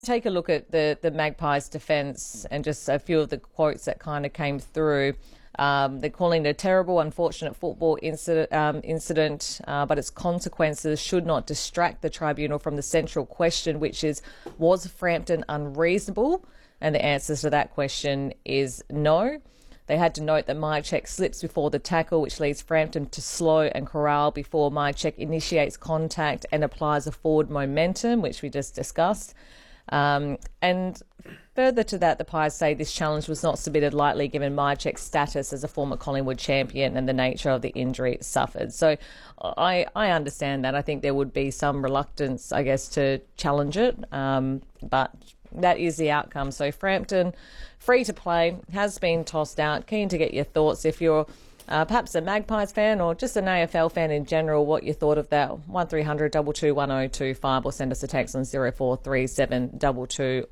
take a look at the Magpies' defence and just a few of the quotes that kind of came through. They're calling it a terrible, unfortunate football incident, but its consequences should not distract the tribunal from the central question, which is, was Frampton unreasonable? And the answer to that question is no. They had to note that Mihocek slips before the tackle, which leads Frampton to slow and corral before Mihocek initiates contact and applies a forward momentum, which we just discussed. And further to that, the Pies say this challenge was not submitted lightly given Mihocek's status as a former Collingwood champion and the nature of the injury suffered. So I understand that. I think there would be some reluctance, I guess, to challenge it, but that is the outcome. So Frampton, free to play, has been tossed out. Keen to get your thoughts if you're perhaps a Magpies fan or just an AFL fan in general, what you thought of that. 1300 221 1025 or send us a text on 0437 222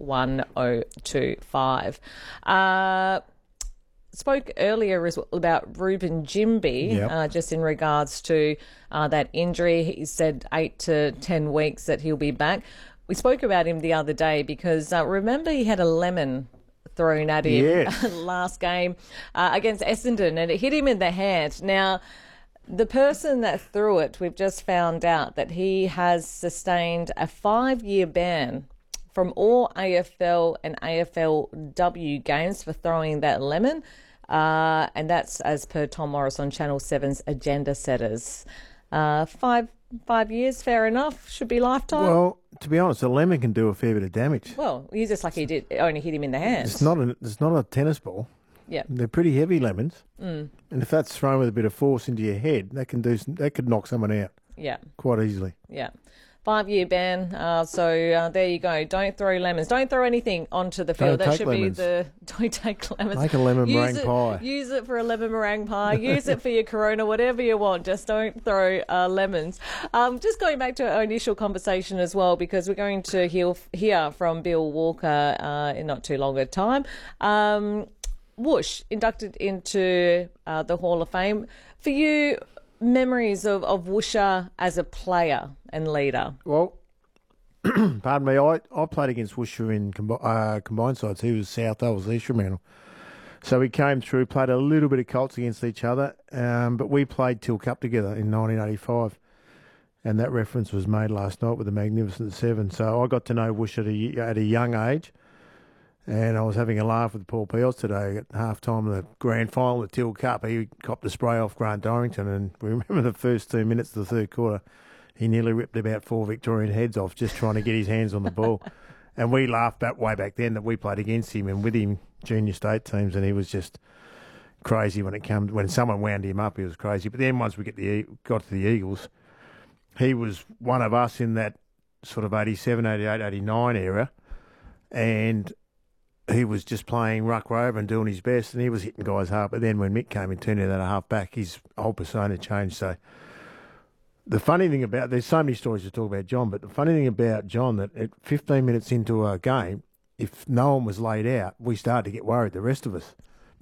1025. Spoke earlier as well about Ruben Jimby, just in regards to that injury. He said 8 to 10 weeks that he'll be back. We spoke about him the other day because remember he had a lemon thrown at him last game against Essendon, and it hit him in the hand. Now, the person that threw it, we've just found out that he has sustained a 5-year ban from all AFL and AFLW games for throwing that lemon, and that's as per Tom Morris on Channel 7's Agenda Setters. 5 years, fair enough. Should be lifetime. Well, to be honest, a lemon can do a fair bit of damage. Well, he's just like he did. It only hit him in the hand. It's not a tennis ball. Yeah, they're pretty heavy lemons. And if that's thrown with a bit of force into your head, that could knock someone out. Yeah, quite easily. Yeah. 5-year ban. So there you go. Don't throw lemons. Don't throw anything onto the field. That should lemons. be the. Don't take lemons. Make a lemon meringue pie. Use it for a lemon meringue pie. Use it for your Corona, whatever you want. Just don't throw lemons. Just going back to our initial conversation as well, because we're going to hear from Bill Walker in not too long a time. Whoosh, inducted into the Hall of Fame. For you, memories of Woosha as a player and leader? Well, pardon me, I played against Woosha in combined sides. He was South, I was East Fremantle. So we came through, played a little bit of Colts against each other, but we played Till Cup together in 1985. And that reference was made last night with the Magnificent Seven. So I got to know Woosha at a young age. And I was having a laugh with Paul Peels today at half-time of the grand final at Till Cup. He copped a spray off Grant Dorrington, and we remember the first 2 minutes of the third quarter, he nearly ripped about 4 Victorian heads off just trying to get his hands on the ball. And we laughed way back then that we played against him and with him junior state teams, and he was just crazy when someone wound him up, he was crazy. But then once we got to the Eagles, he was one of us in that sort of 87, 88, 89 era, and he was just playing ruck rover and doing his best, and he was hitting guys hard. But then when Mick came and turned out at a half back, his whole persona changed. So the funny thing there's so many stories to talk about John, but the funny thing about John, that at 15 minutes into a game, if no one was laid out, we started to get worried, the rest of us,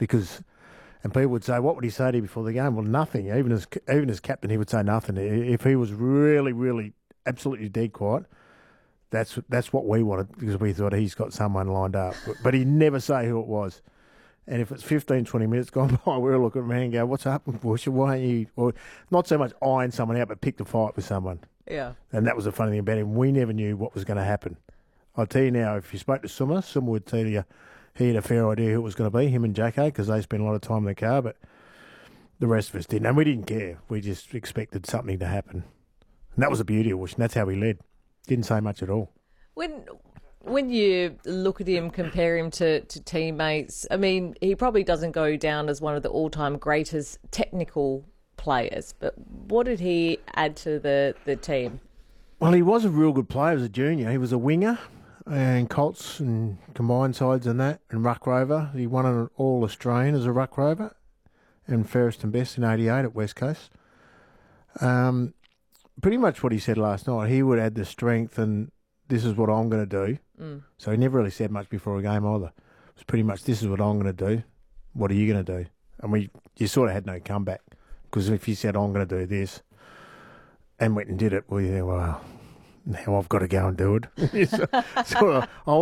and people would say, what would he say to you before the game? Well, nothing. Even as captain, he would say nothing. If he was really, really absolutely dead quiet, that's what we wanted, because we thought he's got someone lined up. But he'd never say who it was. And if it's 15, 20 minutes gone by, we're looking at him and go, what's happened, Bush? Why aren't you, or not so much iron someone out, but pick the fight with someone. Yeah. And that was the funny thing about him. We never knew what was going to happen. I'll tell you now, if you spoke to Summer would tell you he had a fair idea who it was going to be, him and Jacko, because they spent a lot of time in the car, but the rest of us didn't. And we didn't care. We just expected something to happen. And that was the beauty of Bush, and that's how he led. Didn't say much at all. When you look at him, compare him to teammates, I mean, he probably doesn't go down as one of the all-time greatest technical players, but what did he add to the team? Well, he was a real good player as a junior. He was a winger, and Colts and combined sides and that, and ruck rover. He won an All-Australian as a ruck rover, and fairest and best in 88 at West Coast. Pretty much what he said last night, he would add the strength and this is what I'm going to do. So he never really said much before a game either. It was pretty much, this is what I'm going to do. What are you going to do? And you sort of had no comeback, because if you said, I'm going to do this, and went and did it, well, now I've got to go and do it. So I